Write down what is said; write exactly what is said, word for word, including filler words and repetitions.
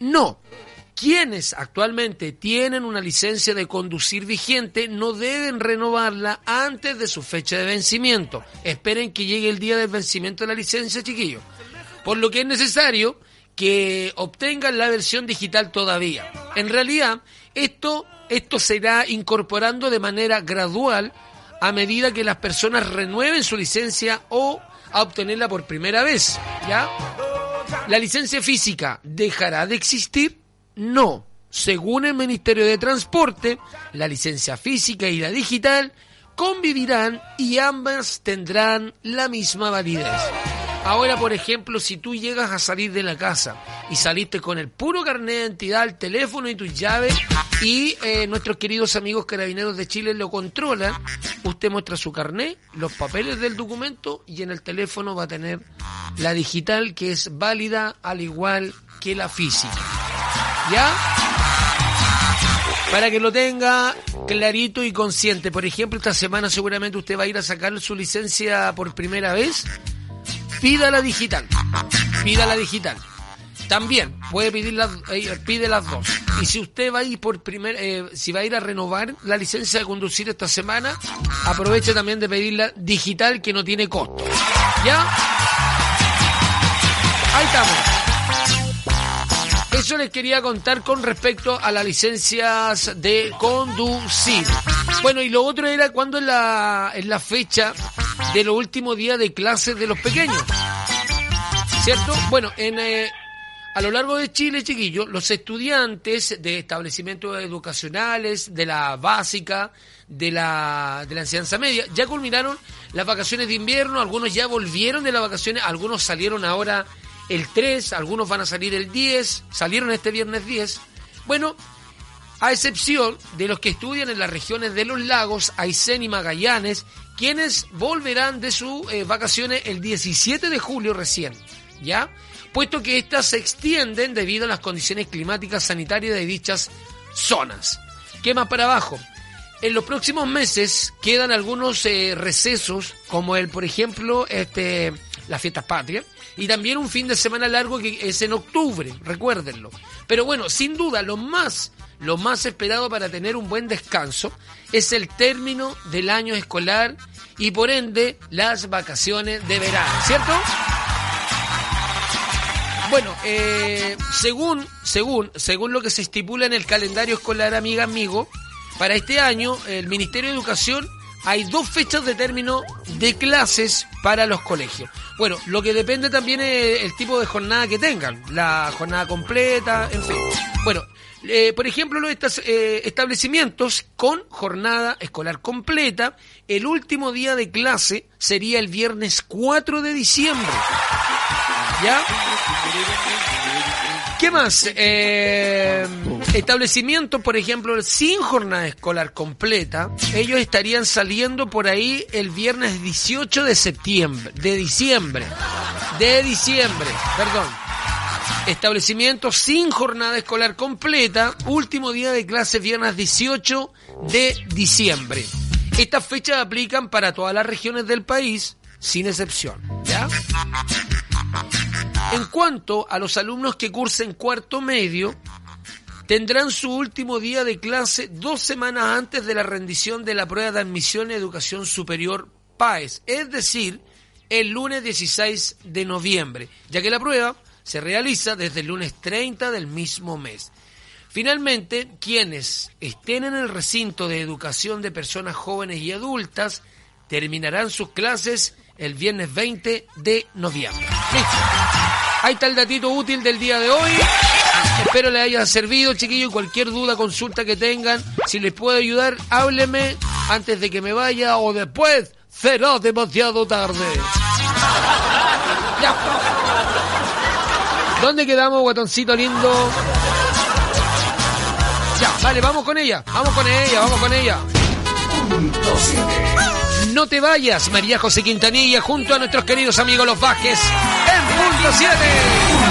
No. Quienes actualmente tienen una licencia de conducir vigente no deben renovarla antes de su fecha de vencimiento. Esperen que llegue el día del vencimiento de la licencia, chiquillos. Por lo que es necesario que obtengan la versión digital todavía. En realidad, esto, esto se irá incorporando de manera gradual a medida que las personas renueven su licencia o a obtenerla por primera vez, ¿ya? ¿La licencia física dejará de existir? No. Según el Ministerio de Transporte, la licencia física y la digital convivirán y ambas tendrán la misma validez. Ahora, por ejemplo, si tú llegas a salir de la casa y saliste con el puro carnet de identidad, el teléfono y tus llaves, y eh, nuestros queridos amigos carabineros de Chile lo controlan, usted muestra su carnet, los papeles del documento, y en el teléfono va a tener la digital, que es válida al igual que la física. ¿Ya? Para que lo tenga clarito y consciente. Por ejemplo, esta semana seguramente usted va a ir a sacar su licencia por primera vez. Pida la digital, pida la digital. También puede pedir las, eh, pide las dos. Y si usted va a ir por primer, eh, si va a ir a renovar la licencia de conducir esta semana, aproveche también de pedir la digital, que no tiene costo. ¿Ya? Ahí estamos. Eso les quería contar con respecto a las licencias de conducir. Bueno, y lo otro era cuando es la, es la fecha de los últimos días de clases de los pequeños, ¿cierto? Bueno, en eh, a lo largo de Chile, chiquillos, los estudiantes de establecimientos educacionales, de la básica, de la, de la enseñanza media, ya culminaron las vacaciones de invierno. Algunos ya volvieron de las vacaciones, algunos salieron ahora el tres, algunos van a salir el diez, salieron este viernes diez. Bueno, a excepción de los que estudian en las regiones de los lagos, Aysén y Magallanes, quienes volverán de sus eh, vacaciones el diecisiete de julio recién, ¿ya? Puesto que estas se extienden debido a las condiciones climáticas sanitarias de dichas zonas. ¿Qué más para abajo? En los próximos meses quedan algunos eh, recesos, como el, por ejemplo, este, las fiestas patrias, y también un fin de semana largo que es en octubre, recuérdenlo. Pero bueno, sin duda, lo más, lo más esperado para tener un buen descanso es el término del año escolar y por ende las vacaciones de verano, ¿cierto? Bueno, eh, según, según, según lo que se estipula en el calendario escolar, amiga, amigo, para este año el Ministerio de Educación hay dos fechas de término de clases para los colegios. Bueno, lo que depende también es el tipo de jornada que tengan, la jornada completa, en fin. Bueno, eh, por ejemplo, los estas, eh, establecimientos con jornada escolar completa, el último día de clase sería el viernes cuatro de diciembre. ¿Ya? ¿Qué más? Eh, establecimientos, por ejemplo, sin jornada escolar completa, ellos estarían saliendo por ahí el viernes dieciocho de septiembre, de diciembre, de diciembre, perdón. Establecimientos sin jornada escolar completa, último día de clase viernes dieciocho de diciembre. Estas fechas aplican para todas las regiones del país, sin excepción, ¿ya? En cuanto a los alumnos que cursen cuarto medio, tendrán su último día de clase dos semanas antes de la rendición de la prueba de admisión a educación superior PAES, es decir, el lunes dieciséis de noviembre, ya que la prueba se realiza desde el lunes treinta del mismo mes. Finalmente, quienes estén en el recinto de educación de personas jóvenes y adultas terminarán sus clases el viernes veinte de noviembre. Listo. Ahí está el datito útil del día de hoy. Espero les haya servido, chiquillos. Cualquier duda, consulta que tengan, si les puedo ayudar, háblenme antes de que me vaya o después será demasiado tarde. Ya. ¿Dónde quedamos, guatoncito lindo? Ya, vale, vamos con ella. Vamos con ella, vamos con ella. No te vayas, María José Quintanilla, junto a nuestros queridos amigos Los Bajes, en punto siete.